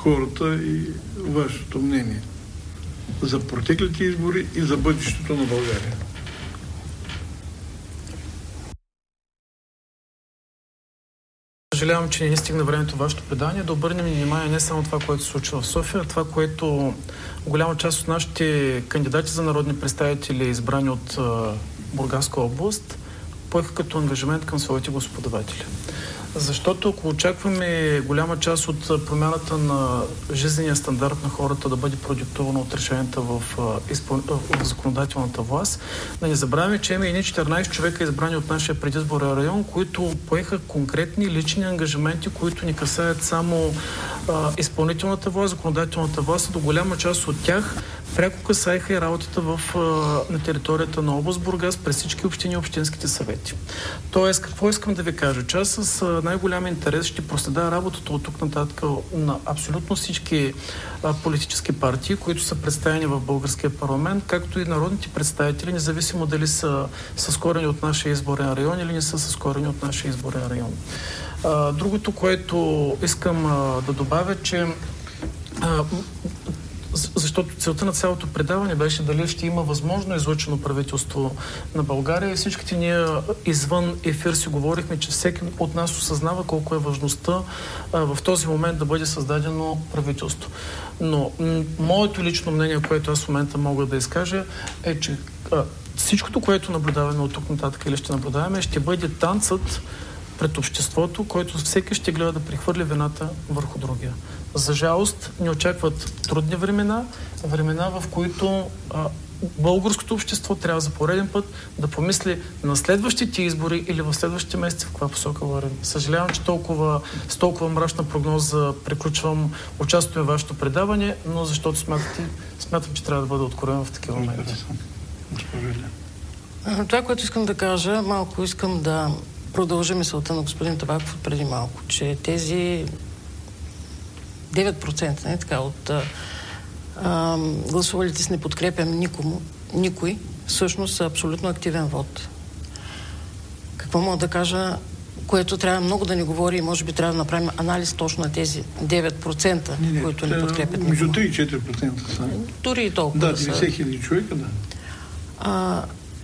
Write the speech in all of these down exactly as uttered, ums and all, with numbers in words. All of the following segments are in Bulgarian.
хората и вашето мнение за протеклите избори и за бъдещето на България. Съжалявам, че не стигна времето вашето предание, да обърнем внимание не само това, което се случва в София, а това, което голяма част от нашите кандидати за народни представители, избрани от Бургаска област, поеха като ангажимент към своите господаватели. Защото ако очакваме голяма част от промяната на жизнения стандарт на хората да бъде продиктувана от решенията в, изпъл... в законодателната власт, да не забравяме, че има и четиринайсет човека избрани от нашия предизборен район, които поеха конкретни лични ангажименти, които ни касаят само а, изпълнителната власт, законодателната власт, до голяма част от тях пряко касаеха и работата в, а, на територията на област Бургас през всички общини и общинските съвети. Тоест, какво искам да ви кажа? Че аз с а, най-голям интерес ще проследя работата от тук нататък на абсолютно всички а, политически партии, които са представени в българския парламент, както и народните представители, независимо дали са с корени от нашия изборен район или не са с корени от нашия изборен район. А, другото, което искам а, да добавя, че а, защото целта на цялото предаване беше дали ще има възможно излъчено правителство на България и всичките ние извън ефир си говорихме, че всеки от нас осъзнава колко е важността а, в този момент да бъде създадено правителство. Но м- моето лично мнение, което аз в момента мога да изкажа, е, че а, всичкото, което наблюдаваме от тук нататък или ще наблюдаваме, ще бъде танцът пред обществото, който всеки ще гледа да прехвърли вината върху другия. За жалост ни очакват трудни времена, времена, в които а, българското общество трябва за пореден път да помисли на следващите избори или в следващите месеци в каква посока вървим. Съжалявам, че толкова, с толкова мрачна прогноза приключвам участието в вашето предаване, но защото смятате, смятам, че трябва да бъда откровен в такива моменти. Това, което искам да кажа, малко искам да продължа мисълта на господин Табаков от преди малко, че тези девет процента не, така, от а, а, гласувалите с не подкрепям никому, никой, всъщност са абсолютно активен вод. Какво мога да кажа, което трябва много да ни говори и може би трябва да направим анализ точно на тези девет процента, не, не, които не подкрепят никому. Между три и четири процента са. Дори и толкова. Да, деветдесет хиляди човека, да. А,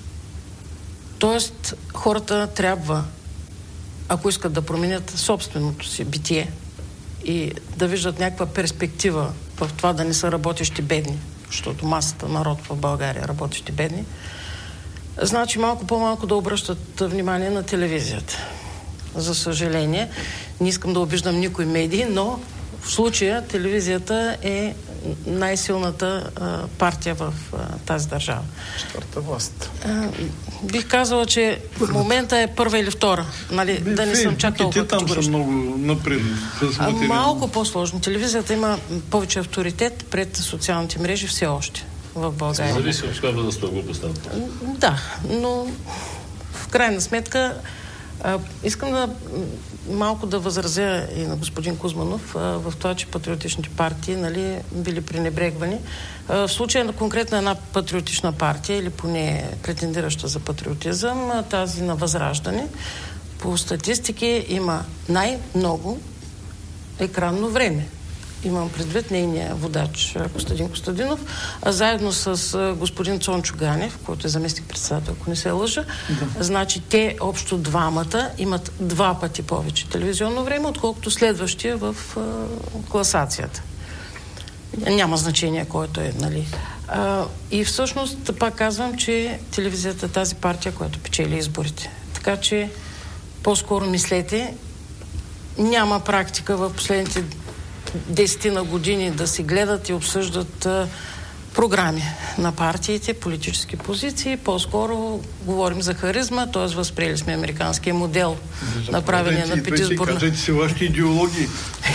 тоест, хората трябва, ако искат да променят собственото си битие и да виждат някаква перспектива в това да не са работещи бедни, защото масата народ в България работещи бедни, значи малко по-малко да обръщат внимание на телевизията. За съжаление, не искам да обиждам никой медии, но в случая телевизията е най-силната а, партия в а, тази държава. Четвърта власт. А, бих казала, че в момента е първа или втора. Нали, Бе, да не съм чак толкова там са много напред. А, малко по-сложно. Телевизията има повече авторитет пред социалните мрежи все още в България. Зависи от това възрастова група става. Да, но в крайна сметка а, искам да малко да възразя и на господин Кузманов а, в това, че патриотичните партии, нали, били пренебрегвани. А, в случая на конкретно една патриотична партия, или поне претендираща за патриотизъм, а, тази на Възраждане, по статистики има най-много екранно време. Имам предвид нейния водач Костадин Костадинов, а заедно с господин Цончо Ганев, който е заместник-председател, ако не се лъжа. Да. Значи те общо двамата имат два пъти повече телевизионно време, отколкото следващия в а, класацията. Няма значение който е, нали. А, и всъщност, пак казвам, че телевизията е тази партия, която печели изборите. Така че по-скоро мислете, няма практика в последните десетина години да си гледат и обсъждат а, програми на партиите, политически позиции. По-скоро говорим за харизма, т.е. възприели сме американския модел, направения на предизборна... Кажете си вашите идеологии.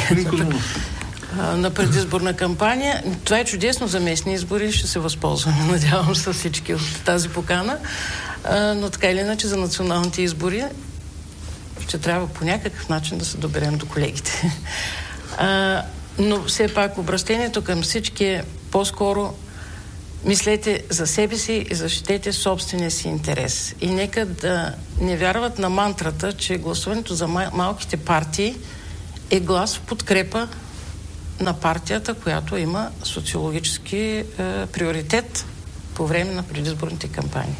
на предизборна кампания. Това е чудесно за местни избори. Ще се възползваме, надявам се, всички от тази покана. А, но така или иначе за националните избори ще трябва по някакъв начин да се доберем до колегите. А, но все пак обращението към всички е по-скоро мислете за себе си и защитете собствения си интерес. И нека да не вярват на мантрата, че гласуването за мал- малките партии е глас в подкрепа на партията, която има социологически е, приоритет по време на предизборните кампании.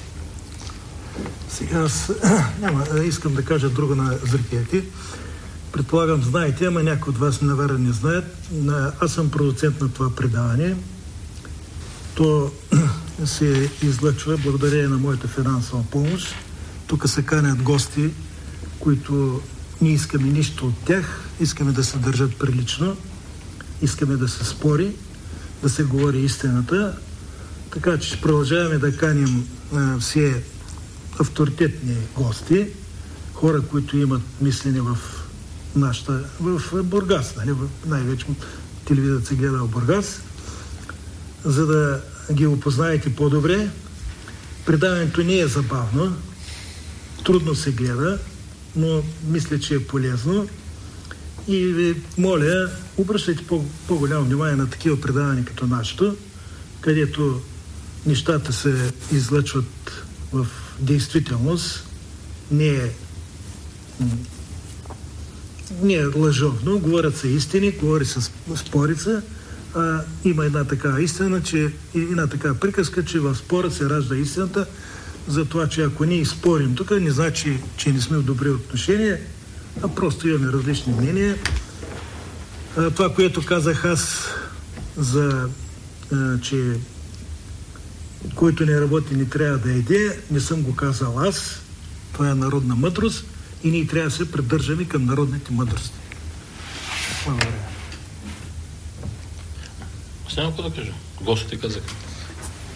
Сега аз няма, искам да кажа друго на зрителите. Предполагам, знаете, ама някои от вас наверно не знаят. Аз съм продуцент на това предаване. То се излъчва благодарение на моята финансова помощ. Тук се канят гости, които не искаме нищо от тях. Искаме да се държат прилично. Искаме да се спори, да се говори истината. Така че продължаваме да каним а, все авторитетни гости, хора, които имат мислене в нашата, в Бургас, нали? Най-вече телевизията се гледа в Бургас, за да ги опознаете по-добре. Предаването не е забавно, трудно се гледа, но мисля, че е полезно. И ви моля, обръщайте по- по-голямо внимание на такива предавания като нашето, където нещата се излъчват в действителност, не е, не е лъжовно, говорят се истини, говори се спорица, а има една такава истина, че една такава приказка, че в спора се ражда истината, за това, че ако ние спорим тук, не значи, че не сме в добри отношения, а просто имаме различни мнения. А, това, което казах аз за, а, че който не работи, не трябва да еде, не съм го казал аз. Това е народна мъдрост и ние трябва да се придържаме към народните мъдрости. Благодаря. Аз няма какво да кажа. Гостите казаха.